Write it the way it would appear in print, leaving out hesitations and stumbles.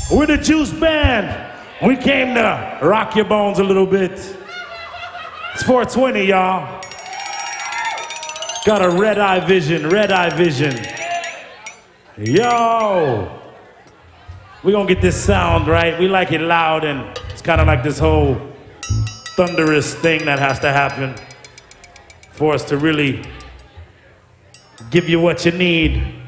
We're the Juice Band. We came to rock your bones a little bit. It's 420, y'all. Got a red-eye vision, red-eye vision. Yo! We're gonna get this sound right. We like it loud, and it's kind of like this whole thunderous thing that has to happen for us to really give you what you need.